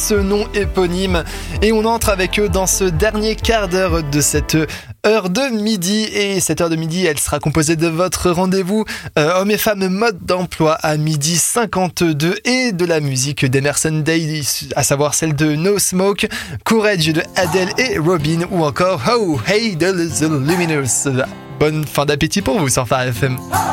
ce nom éponyme. Et on entre avec eux dans ce dernier quart d'heure de cette heure de midi. Et cette heure de midi, elle sera composée de votre rendez-vous hommes et femmes mode d'emploi à 12h52 et de la musique d'Emerson Day, à savoir celle de No Smoke, Courage de Adele et Robin, ou encore Oh Hey the Luminous. Bonne fin d'appétit pour vous sur Phare FM.